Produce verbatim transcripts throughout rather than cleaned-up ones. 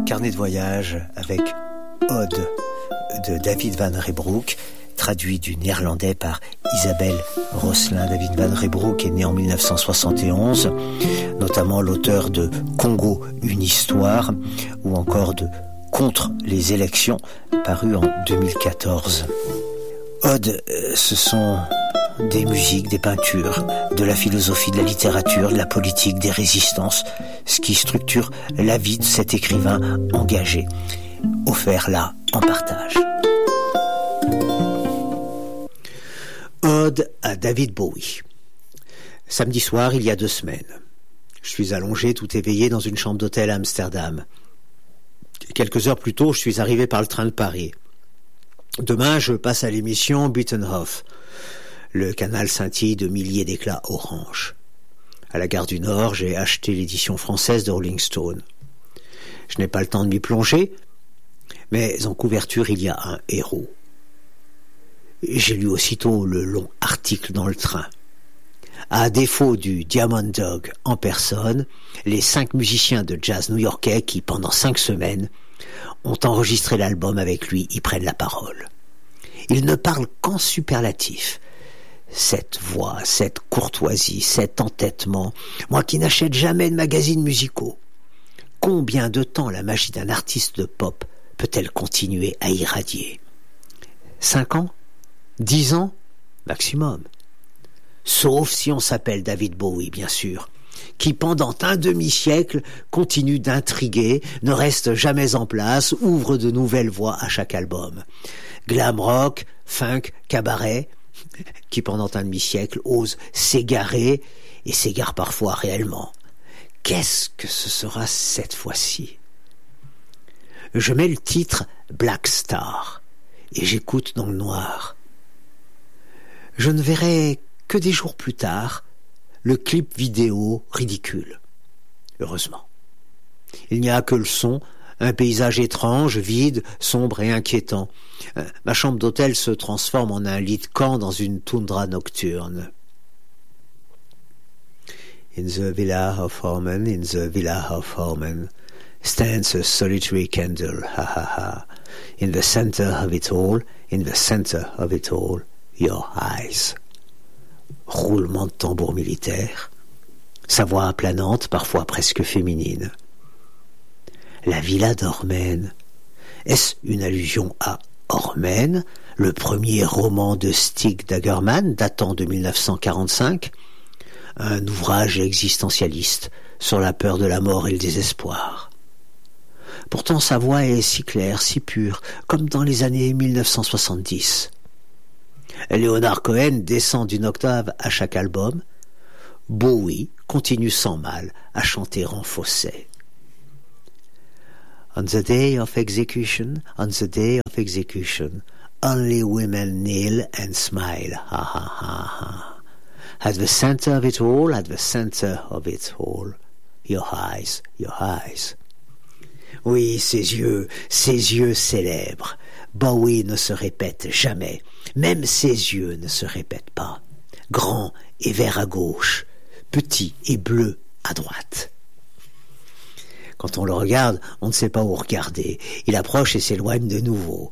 Carnet de voyage avec Ode de David Van Reybrouck, traduit du néerlandais par Isabelle Rosselin. David Van Reybrouck est né en mille neuf cent soixante et onze, notamment l'auteur de Congo, une histoire, ou encore de Contre les élections, paru en deux mille quatorze. Ode, ce sont des musiques, des peintures, de la philosophie, de la littérature, de la politique, des résistances, ce qui structure la vie de cet écrivain engagé, offert là en partage. Ode à David Bowie. Samedi soir, il y a deux semaines. Je suis allongé, tout éveillé, dans une chambre d'hôtel à Amsterdam. Quelques heures plus tôt, je suis arrivé par le train de Paris. Demain, je passe à l'émission Buitenhof. Le canal scintille de milliers d'éclats orange. À la gare du Nord, j'ai acheté l'édition française de Rolling Stone. Je n'ai pas le temps de m'y plonger, mais en couverture, il y a un héros. J'ai lu aussitôt le long article dans le train. À défaut du Diamond Dog en personne, les cinq musiciens de jazz new-yorkais qui, pendant cinq semaines, ont enregistré l'album avec lui, y prennent la parole. Ils ne parlent qu'en superlatif. Cette voix, cette courtoisie, cet entêtement, moi qui n'achète jamais de magazines musicaux. Combien de temps la magie d'un artiste de pop peut-elle continuer à irradier? Cinq ans? Dix ans? Maximum. Sauf si on s'appelle David Bowie, bien sûr, qui pendant un demi-siècle continue d'intriguer, ne reste jamais en place, ouvre de nouvelles voies à chaque album. Glam rock, funk, cabaret, qui pendant un demi-siècle ose s'égarer et s'égare parfois réellement. Qu'est-ce que ce sera cette fois-ci? Je mets le titre Black Star et j'écoute dans le noir. Je ne verrai que des jours plus tard le clip vidéo ridicule. Heureusement. Il n'y a que le son, un paysage étrange, vide, sombre et inquiétant. Euh, ma chambre d'hôtel se transforme en un lit de camp dans une toundra nocturne. In the villa of Horman, in the villa of Horman, stands a solitary candle, ha ha ha. In the center of it all, in the center of it all, your eyes. Roulement de tambour militaire, sa voix planante, parfois presque féminine. La villa d'Hormen. Est-ce une allusion à Hormen, le premier roman de Stig Dagerman datant de mille neuf cent quarante-cinq, un ouvrage existentialiste sur la peur de la mort et le désespoir? Pourtant sa voix est si claire, si pure, comme dans les années mille neuf cent soixante-dix. Leonard Cohen descend d'une octave à chaque album. Bowie continue sans mal à chanter en fausset. On the day of execution, on the day of execution, only women kneel and smile, ha ha ha ha. At the center of it all, at the center of it all, your eyes, your eyes. Oui, ses yeux, ses yeux célèbres. Bowie ne se répète jamais. Même ses yeux ne se répètent pas. Grand et vert à gauche, petit et bleu à droite. Quand on le regarde, on ne sait pas où regarder. Il approche et s'éloigne de nouveau.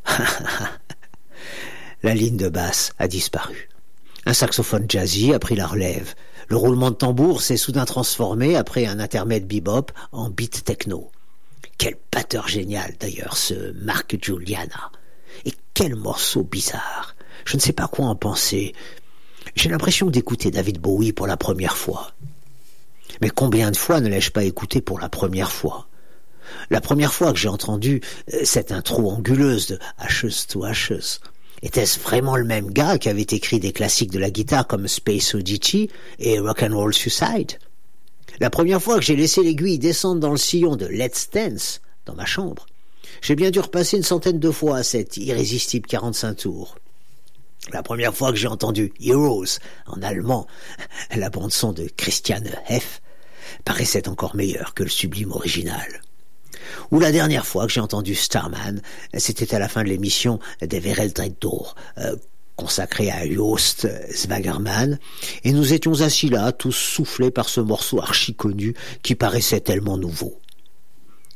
La ligne de basse a disparu. Un saxophone jazzy a pris la relève. Le roulement de tambour s'est soudain transformé, après un intermède bebop, en beat techno. Quel batteur génial d'ailleurs, ce Mark Juliana. Et quel morceau bizarre. Je ne sais pas quoi en penser. J'ai l'impression d'écouter David Bowie pour la première fois. Mais combien de fois ne l'ai-je pas écouté pour la première fois? La première fois que j'ai entendu cette intro anguleuse de Ashes to Ashes, était-ce vraiment le même gars qui avait écrit des classiques de la guitare comme Space Oddity et Rock'n'Roll Suicide? La première fois que j'ai laissé l'aiguille descendre dans le sillon de Let's Dance, dans ma chambre, j'ai bien dû repasser une centaine de fois à cette irrésistible quarante-cinq tours. La première fois que j'ai entendu Heroes en allemand, la bande-son de Christiane F. paraissait encore meilleure que le sublime original. Ou la dernière fois que j'ai entendu Starman, c'était à la fin de l'émission des Werelddreckdoor, euh, consacrée à Joost Zwagerman, et nous étions assis là, tous soufflés par ce morceau archi-connu qui paraissait tellement nouveau.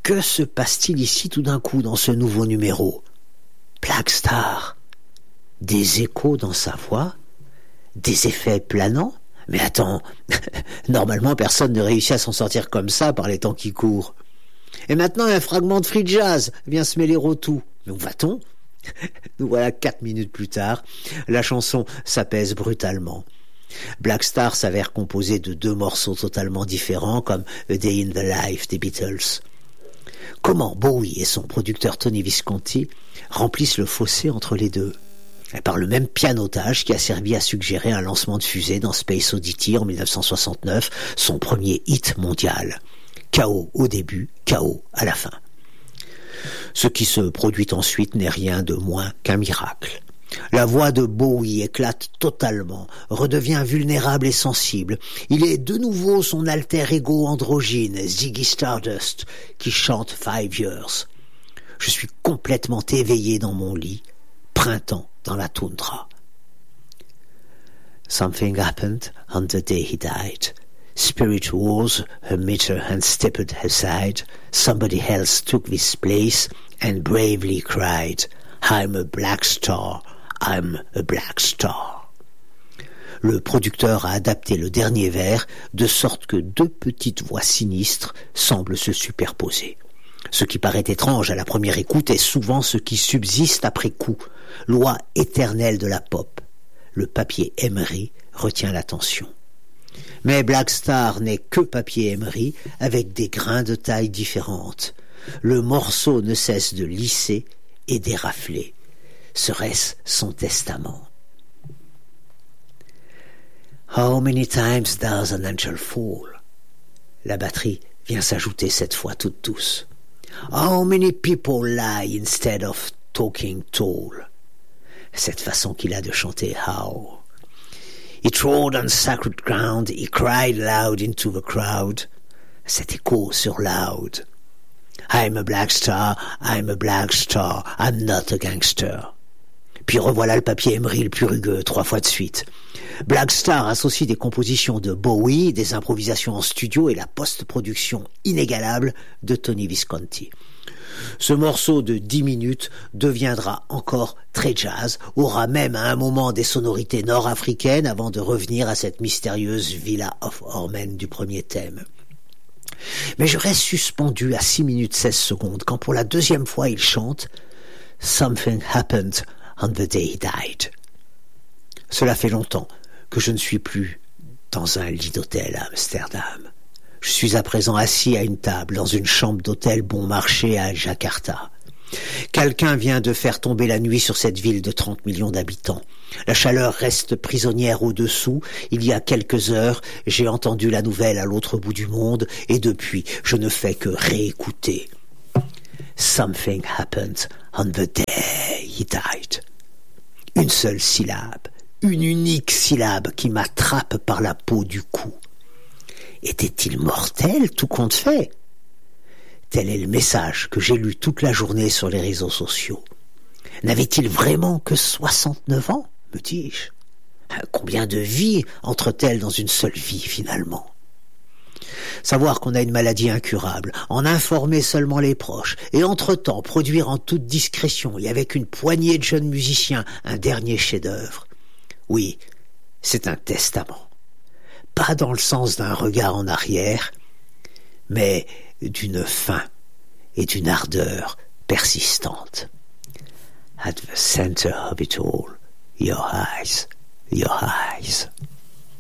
Que se passe-t-il ici tout d'un coup dans ce nouveau numéro? Black Star. Des échos dans sa voix? Des effets planants? Mais attends, normalement personne ne réussit à s'en sortir comme ça par les temps qui courent. Et maintenant un fragment de free jazz vient se mêler au tout. Mais où va-t-on? Nous voilà quatre minutes plus tard, la chanson s'apaise brutalement. Black Star s'avère composé de deux morceaux totalement différents comme A Day in the Life des Beatles. Comment Bowie et son producteur Tony Visconti remplissent le fossé entre les deux? Par le même pianotage qui a servi à suggérer un lancement de fusée dans Space Oddity en dix-neuf cent soixante-neuf, son premier hit mondial. K O au début, K O à la fin. Ce qui se produit ensuite n'est rien de moins qu'un miracle. La voix de Bowie éclate totalement, redevient vulnérable et sensible. Il est de nouveau son alter ego androgyne, Ziggy Stardust, qui chante Five Years. Je suis complètement éveillé dans mon lit. Printemps dans la toundra. Something happened on the day he died. Spirit was her meter and stepped aside. Somebody else took this place and bravely cried, I'm a black star, I'm a black star. Le producteur a adapté le dernier vers de sorte que deux petites voix sinistres semblent se superposer. Ce qui paraît étrange à la première écoute est souvent ce qui subsiste après coup. Loi éternelle de la pop. Le papier Emery retient l'attention. Mais Black Star n'est que papier Emery avec des grains de taille différentes. Le morceau ne cesse de lisser et d'érafler. Serait-ce son testament? How many times does an angel fall? La batterie vient s'ajouter cette fois toute douce. How many people lie instead of talking tall? Cette façon qu'il a de chanter How. He trod on sacred ground, he cried loud into the crowd. Cet écho sur loud. I'm a black star, I'm a black star, I'm not a gangster. Puis revoilà le papier Emery le plus rugueux, trois fois de suite. Black Star associe des compositions de Bowie, des improvisations en studio et la post-production inégalable de Tony Visconti. Ce morceau de dix minutes deviendra encore très jazz, aura même à un moment des sonorités nord-africaines avant de revenir à cette mystérieuse Villa of Ormen du premier thème. Mais je reste suspendu à six minutes seize secondes quand pour la deuxième fois il chante « Something happened on the day he died ». Cela fait longtemps que je ne suis plus dans un lit d'hôtel à Amsterdam. Je suis à présent assis à une table dans une chambre d'hôtel bon marché à Jakarta. Quelqu'un vient de faire tomber la nuit sur cette ville de trente millions d'habitants. La chaleur reste prisonnière au-dessous. Il y a quelques heures, j'ai entendu la nouvelle à l'autre bout du monde et depuis, je ne fais que réécouter. Something happened on the day he died. Une seule syllabe, une unique syllabe qui m'attrape par la peau du cou. Était-il mortel, tout compte fait? Tel est le message que j'ai lu toute la journée sur les réseaux sociaux. N'avait-il vraiment que soixante-neuf ans, me dis-je? Combien de vies entrent-elles dans une seule vie, finalement? Savoir qu'on a une maladie incurable, en informer seulement les proches, et entre-temps produire en toute discrétion et avec une poignée de jeunes musiciens un dernier chef-d'œuvre. Oui, c'est un testament. Pas dans le sens d'un regard en arrière, mais d'une faim et d'une ardeur persistante. At the center of it all, your eyes, your eyes.